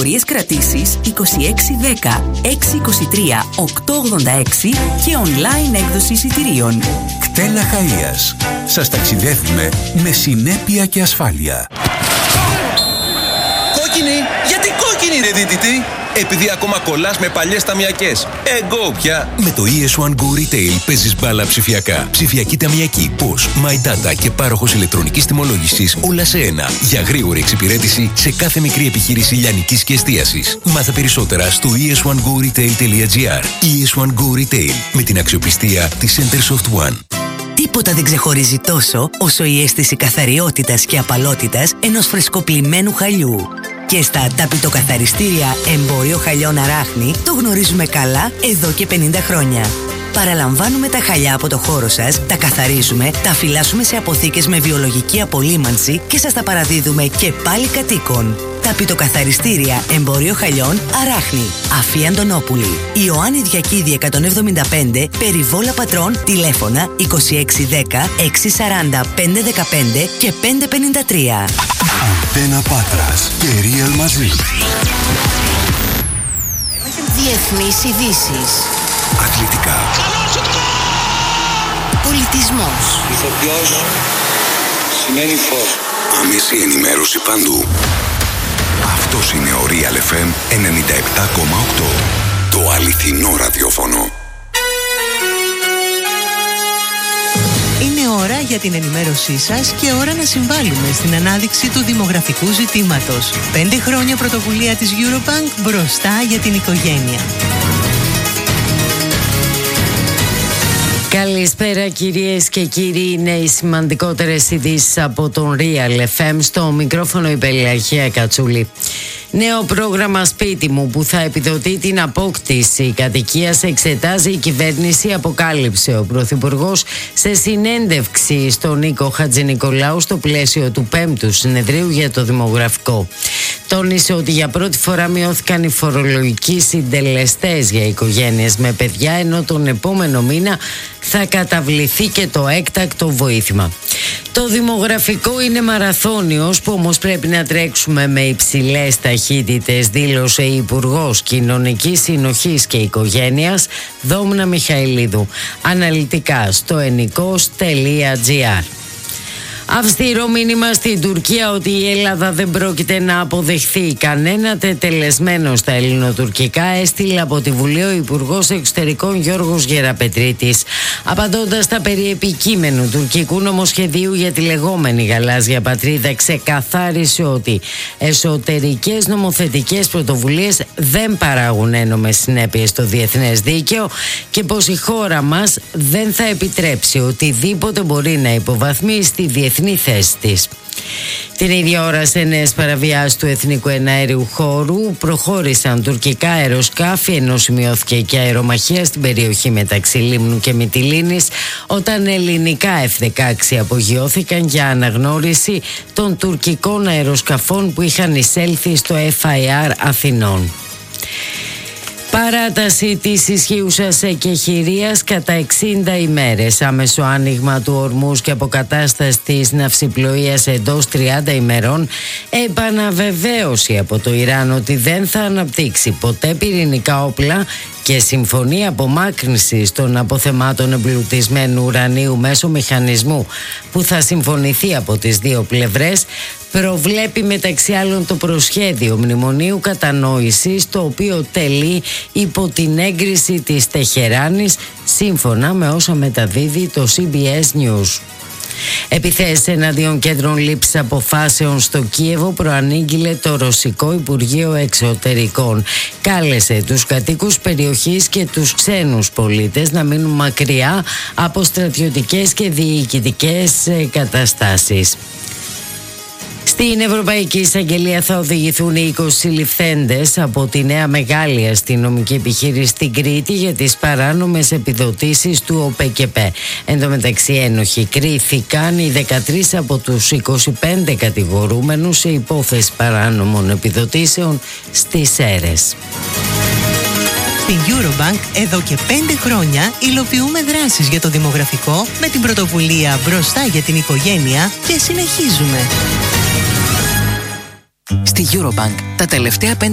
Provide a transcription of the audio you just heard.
Κρατήσεις 2610 623 886 και online έκδοση εισιτηρίων. Κτέλα Χαΐας. Σας ταξιδεύουμε με συνέπεια και ασφάλεια. Κόκκινη! Γιατί κόκκινη ρε δίτητη? Επειδή ακόμα κολλάς με παλιές ταμιακές. Εγώ πια. Με το ES1 Go Retail παίζεις μπάλα ψηφιακά. Ψηφιακή ταμιακή, POS, My Data και πάροχος ηλεκτρονικής τιμολόγησης όλα σε ένα. Για γρήγορη εξυπηρέτηση σε κάθε μικρή επιχείρηση λιανικής και εστίασης. Μάθε περισσότερα στο es1goretail.gr. ES1 Go Retail με την αξιοπιστία της Centersoft One. Τίποτα δεν ξεχωρίζει τόσο όσο η αίσθηση καθαριότητας και απαλότητας ενός φρεσκοπλημμένου χαλιού. Και στα ταπητοκαθαριστήρια Εμπόριο Χαλιών Αράχνη το γνωρίζουμε καλά εδώ και 50 χρόνια. Παραλαμβάνουμε τα χαλιά από το χώρο σας, τα καθαρίζουμε, τα φυλάσσουμε σε αποθήκες με βιολογική απολύμανση και σας τα παραδίδουμε και πάλι κατοίκων. Ταπητοκαθαριστήρια Εμπόριο Χαλιών Αράχνη. Αφή Αντωνόπουλη. Ιωάννη Διακίδη 175, Περιβόλα Πατρών, τηλέφωνα 2610 640 515 και 553. Αντένα Πάτρας και Real μαζί. Διεθνείς ειδήσεις. Αθλητικά. Πολιτισμός. Ηθοποιός σημαίνει φως. Άμεση ενημέρωση παντού. Αυτός είναι ο Real FM 97,8. Το αληθινό ραδιόφωνο. Είναι ώρα για την ενημέρωσή σας και ώρα να συμβάλλουμε στην ανάδειξη του δημογραφικού ζητήματος. 5 χρόνια πρωτοβουλία της Eurobank μπροστά για την οικογένεια. Καλησπέρα κυρίες και κύριοι, είναι οι σημαντικότερες ειδήσεις από τον Real FM. Στο μικρόφωνο η Πελαγία Κατσούλη. Νέο πρόγραμμα σπίτι μου που θα επιδοτεί την απόκτηση κατοικίας εξετάζει η κυβέρνηση, αποκάλυψε ο Πρωθυπουργός σε συνέντευξη στον Νίκο Χατζηνικολάου στο πλαίσιο του 5ου συνεδρίου για το δημογραφικό. Τόνισε ότι για πρώτη φορά μειώθηκαν οι φορολογικοί συντελεστές για οικογένειες με παιδιά, ενώ τον επόμενο μήνα θα καταβληθεί και το έκτακτο βοήθημα. Το δημογραφικό είναι μαραθώνιος που όμως πρέπει να τρέξουμε με υψηλές ταχύτητες, δήλωσε η Υπουργός Κοινωνικής Συνοχής και Οικογένειας Δόμνα Μιχαηλίδου. Αναλυτικά στο ennikos.gr. Αυστηρό μήνυμα στην Τουρκία ότι η Ελλάδα δεν πρόκειται να αποδεχθεί κανένα τετελεσμένο στα ελληνοτουρκικά, έστειλε από τη Βουλή ο Υπουργός Εξωτερικών Γιώργος Γεραπετρίτης. Απαντώντας στα περί επικείμενου τουρκικού νομοσχεδίου για τη λεγόμενη γαλάζια πατρίδα, ξεκαθάρισε ότι εσωτερικές νομοθετικές πρωτοβουλίες δεν παράγουν ένομες συνέπειες στο διεθνές δίκαιο και πως η χώρα μας δεν θα επιτρέψει οτιδήποτε μπορεί να υποβαθμίσει τη διεθνή θέση της. Την ίδια ώρα, σε νέες παραβιάσεις του εθνικού εναέριου χώρου προχώρησαν τουρκικά αεροσκάφη, ενώ σημειώθηκε και αερομαχία στην περιοχή μεταξύ Λίμνου και Μυτιλήνης, όταν ελληνικά F-16 απογειώθηκαν για αναγνώριση των τουρκικών αεροσκαφών που είχαν εισέλθει στο FIR Αθηνών. Παράταση της ισχύουσας εκεχηρίας κατά 60 ημέρες, άμεσο άνοιγμα του ορμούς και αποκατάσταση της ναυσιπλοείας εντός 30 ημερών, επαναβεβαίωση από το Ιράν ότι δεν θα αναπτύξει ποτέ πυρηνικά όπλα και συμφωνία απομάκρυνσης των αποθεμάτων εμπλουτισμένου ουρανίου μέσω μηχανισμού που θα συμφωνηθεί από τις δύο πλευρές, προβλέπει μεταξύ άλλων το προσχέδιο μνημονίου κατανόησης, το οποίο τελεί υπό την έγκριση της Τεχεράνης, σύμφωνα με όσα μεταδίδει το CBS News. Επιθέσεις εναντίον κέντρων λήψης αποφάσεων στο Κίεβο προανήγγειλε το Ρωσικό Υπουργείο Εξωτερικών. Κάλεσε τους κατοίκους περιοχής και τους ξένους πολίτες να μείνουν μακριά από στρατιωτικές και διοικητικές καταστάσεις. Στην Ευρωπαϊκή Εισαγγελία θα οδηγηθούν οι 20 συλληφθέντες από τη νέα μεγάλη αστυνομική επιχείρηση στην Κρήτη για τις παράνομες επιδοτήσεις του ΟΠΕΚΕΠΕ. Εν τω μεταξύ, ένοχοι κρίθηκαν οι 13 από τους 25 κατηγορούμενους σε υπόθεση παράνομων επιδοτήσεων στις Σέρρες. Στην Eurobank εδώ και 5 χρόνια υλοποιούμε δράσεις για το δημογραφικό με την πρωτοβουλία «Μπροστά για την οικογένεια» και συνεχίζουμε. Στη Eurobank τα τελευταία 5